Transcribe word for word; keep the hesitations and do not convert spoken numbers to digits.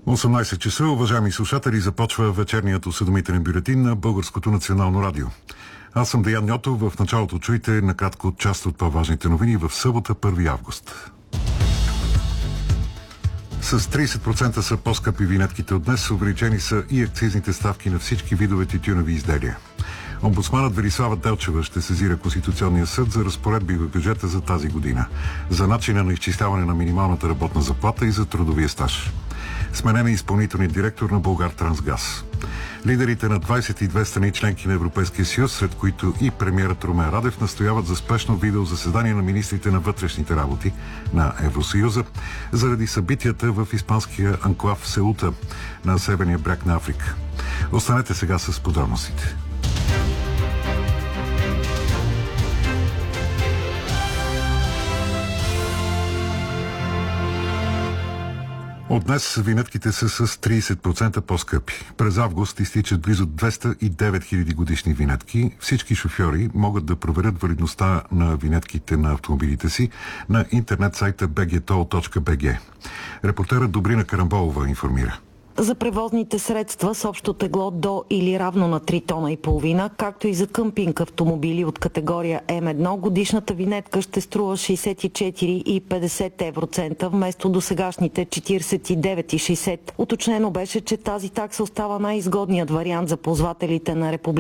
осемнайсет часа, уважаеми слушатели, започва вечерният осведомителен бюлетин на Българското национално радио. Аз съм Деян Ньотов. В началото чуйте накратко част от по-важните новини в събота, първи август. С трийсет процента са по-скъпи винетките от днес, увеличени са и акцизните ставки на всички видове тютюневи изделия. Омбудсманът Велислава Делчева ще сезира Конституционния съд за разпоредби в бюджета за тази година, за начина на изчисляване на минималната работна заплата и за трудовия стаж. Сменен е изпълнителният директор на Булгартрансгаз. Лидерите на двайсет и две страни членки на Европейския съюз, сред които и премиерът Румен Радев, настояват за спешно видеозаседание на министрите на вътрешните работи на Евросъюза заради събитията в испанския анклав Сеута на северния бряг на Африка. Останете сега с подробностите. От днес винетките са с трийсет процента по-скъпи. През август изтичат близо двеста и девет хиляди годишни винетки. Всички шофьори могат да проверят валидността на винетките на автомобилите си на интернет сайта би джи тол точка би джи. Репортерът Добрина Карамболова информира. За превозните средства с общо тегло до или равно на три тона и половина, както и за къмпинг автомобили от категория М едно, годишната винетка ще струва шейсет и четири и петдесет евроцента вместо досегашните четирийсет и девет и шейсет. Уточнено беше, че тази такса остава най-изгодният вариант за ползвателите на Република